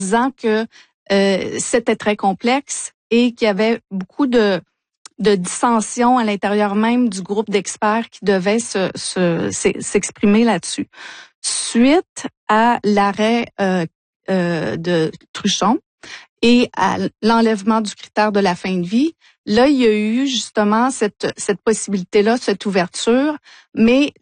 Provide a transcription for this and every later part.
disant que c'était très complexe et qu'il y avait beaucoup de dissensions à l'intérieur même du groupe d'experts qui devaient s'exprimer là-dessus. Suite à l'arrêt de Truchon et à l'enlèvement du critère de la fin de vie, là, il y a eu justement cette possibilité-là, cette ouverture, mais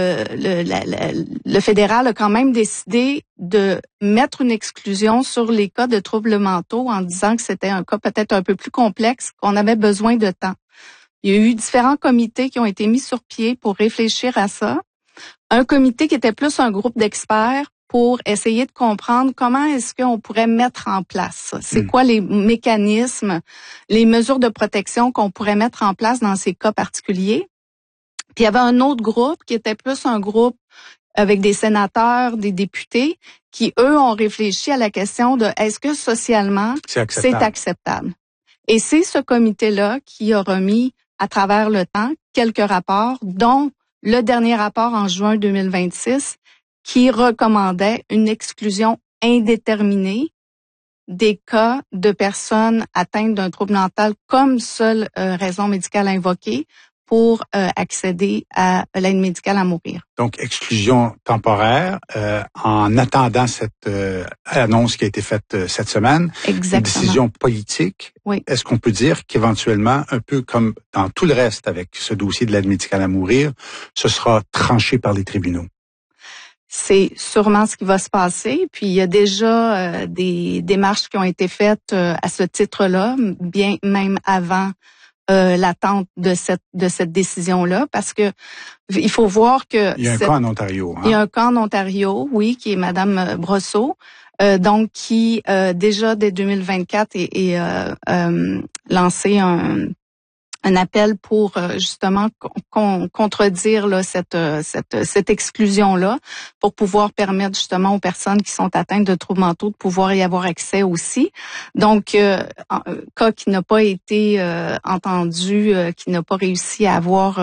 le fédéral a quand même décidé de mettre une exclusion sur les cas de troubles mentaux en disant que c'était un cas peut-être un peu plus complexe, qu'on avait besoin de temps. Il y a eu différents comités qui ont été mis sur pied pour réfléchir à ça. Un comité qui était plus un groupe d'experts pour essayer de comprendre comment est-ce qu'on pourrait mettre en place ça. C'est quoi les mécanismes, les mesures de protection qu'on pourrait mettre en place dans ces cas particuliers. Puis il y avait un autre groupe qui était plus un groupe avec des sénateurs, des députés, qui, eux, ont réfléchi à la question de est-ce que socialement c'est acceptable. Et c'est ce comité-là qui a remis à travers le temps quelques rapports, dont le dernier rapport en juin 2026, qui recommandait une exclusion indéterminée des cas de personnes atteintes d'un trouble mental comme seule raison médicale invoquée pour accéder à l'aide médicale à mourir. Donc, exclusion temporaire en attendant cette annonce qui a été faite cette semaine. Exactement. Une décision politique. Oui. Est-ce qu'on peut dire qu'éventuellement, un peu comme dans tout le reste avec ce dossier de l'aide médicale à mourir, ce sera tranché par les tribunaux? C'est sûrement ce qui va se passer. Puis il y a déjà des démarches qui ont été faites à ce titre-là, bien même avant l'attente de cette décision-là, parce que il faut voir que il y a un cas en Ontario. Il y a un cas en Ontario, oui, qui est Madame Brosseau, donc qui déjà dès 2024 est lancé un appel pour justement contredire là, cette exclusion-là, pour pouvoir permettre justement aux personnes qui sont atteintes de troubles mentaux de pouvoir y avoir accès aussi. Donc, cas qui n'a pas été entendu, qui n'a pas réussi à avoir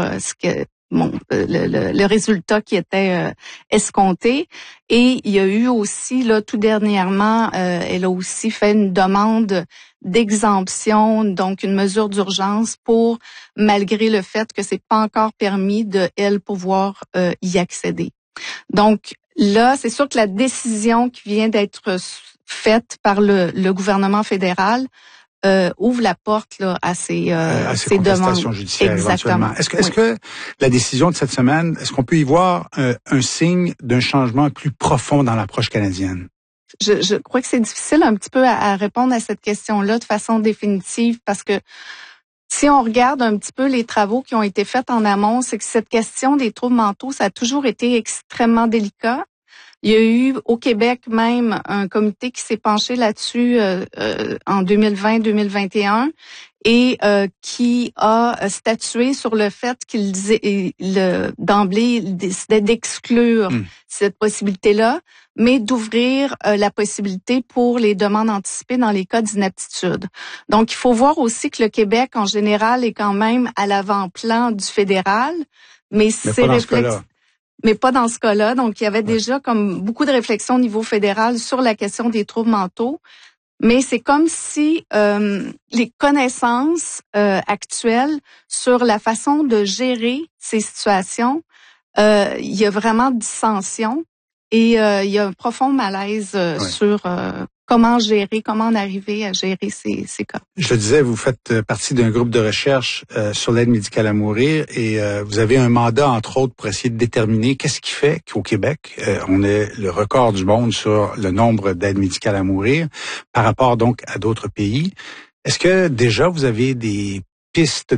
le résultat qui était escompté. Et il y a eu aussi, là, tout dernièrement, elle a aussi fait une demande d'exemption, donc une mesure d'urgence pour, malgré le fait que c'est pas encore permis de elle pouvoir y accéder. Donc là, c'est sûr que la décision qui vient d'être faite par le gouvernement fédéral ouvre la porte là à ces contestations judiciaires. Exactement. Éventuellement. Est-ce que la décision de cette semaine, est-ce qu'on peut y voir un signe d'un changement plus profond dans l'approche canadienne? Je crois que c'est difficile un petit peu à répondre à cette question-là de façon définitive, parce que si on regarde un petit peu les travaux qui ont été faits en amont, c'est que cette question des troubles mentaux, ça a toujours été extrêmement délicat. Il y a eu au Québec même un comité qui s'est penché là-dessus en 2020-2021 et qui a statué sur le fait qu'il d'emblée décidait d'exclure cette possibilité-là, mais d'ouvrir la possibilité pour les demandes anticipées dans les cas d'inaptitude. Donc, il faut voir aussi que le Québec, en général, est quand même à l'avant-plan du fédéral, mais c'est mais pas dans ce cas-là. Donc, il y avait déjà comme beaucoup de réflexions au niveau fédéral sur la question des troubles mentaux. Mais c'est comme si les connaissances actuelles sur la façon de gérer ces situations, il y a vraiment dissension et il y a un profond malaise sur comment en arriver à gérer ces cas. Je le disais, vous faites partie d'un groupe de recherche sur l'aide médicale à mourir et vous avez un mandat, entre autres, pour essayer de déterminer qu'est-ce qui fait qu'au Québec, on est le record du monde sur le nombre d'aides médicales à mourir par rapport donc à d'autres pays. Est-ce que déjà vous avez des pistes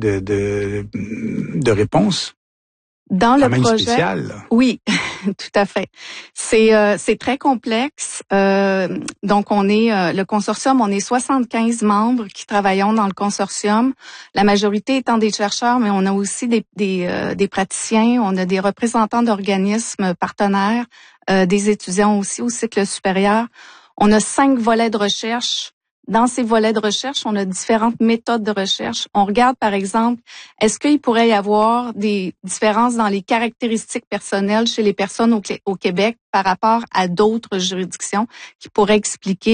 de réponse? Dans le même projet, spécial, oui, tout à fait. C'est très complexe. Donc on est le consortium, on est 75 membres qui travaillons dans le consortium. La majorité étant des chercheurs, mais on a aussi des praticiens, on a des représentants d'organismes partenaires, des étudiants aussi au cycle supérieur. On a 5 volets de recherche. Dans ces volets de recherche, on a différentes méthodes de recherche. On regarde, par exemple, est-ce qu'il pourrait y avoir des différences dans les caractéristiques personnelles chez les personnes au Québec par rapport à d'autres juridictions qui pourraient expliquer